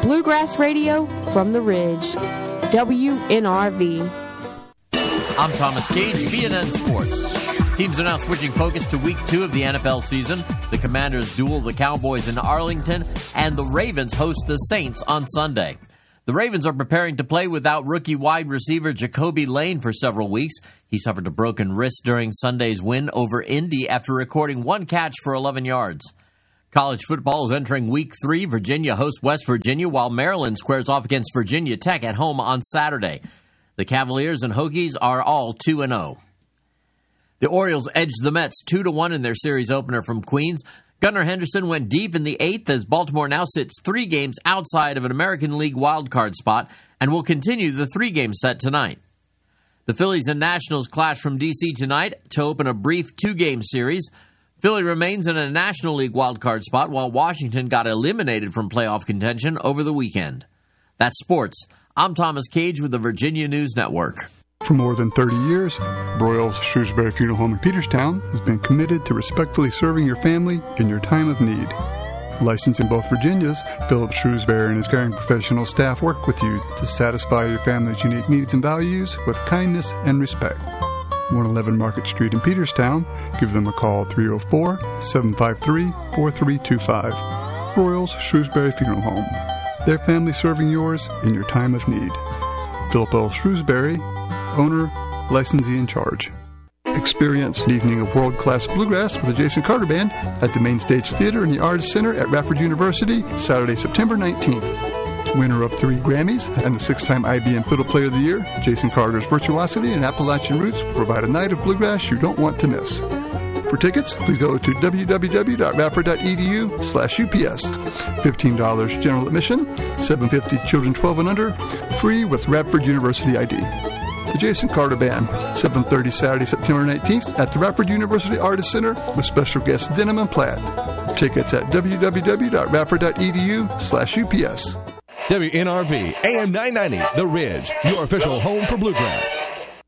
Bluegrass Radio from the Ridge. WNRV. I'm Thomas Cage, BNN Sports. Teams are now switching focus to Week 2 of the NFL season. The Commanders duel the Cowboys in Arlington, and the Ravens host the Saints on Sunday. The Ravens are preparing to play without rookie wide receiver Jacoby Lane for several weeks. He suffered a broken wrist during Sunday's win over Indy after recording one catch for 11 yards. College football is entering Week 3. Virginia hosts West Virginia, while Maryland squares off against Virginia Tech at home on Saturday. The Cavaliers and Hokies are all 2-0. The Orioles edged the Mets 2-1 in their series opener from Queens. Gunnar Henderson went deep in the 8th as Baltimore now sits 3 games outside of an American League wildcard spot and will continue the 3-game set tonight. The Phillies and Nationals clash from D.C. tonight to open a brief 2-game series. Philly remains in a National League wildcard spot while Washington got eliminated from playoff contention over the weekend. That's sports. I'm Thomas Cage with the Virginia News Network. For more than 30 years, Broyles Shrewsbury Funeral Home in Peterstown has been committed to respectfully serving your family in your time of need. Licensed in both Virginias, Philip Shrewsbury and his caring professional staff work with you to satisfy your family's unique needs and values with kindness and respect. 111 Market Street in Peterstown. Give them a call 304-753-4325. Broyles Shrewsbury Funeral Home. Their family serving yours in your time of need. Philip L. Shrewsbury, owner, licensee in charge. Experience an evening of world-class bluegrass with the Jason Carter Band at the Main Stage Theater in the Arts Center at Radford University, Saturday, September 19th. Winner of 3 Grammys and the 6-time IBM Fiddle Player of the Year, Jason Carter's virtuosity and Appalachian roots will provide a night of bluegrass you don't want to miss. For tickets, please go to www.radford.edu/UPS. $15 general admission, $7.50 children 12 and under, free with Radford University ID. The Jason Carter Band, 7:30 Saturday, September 19th at the Radford University Artist Center with special guests Denim and Plaid. Tickets at www.radford.edu/UPS. WNRV, AM 990, The Ridge, your official home for bluegrass.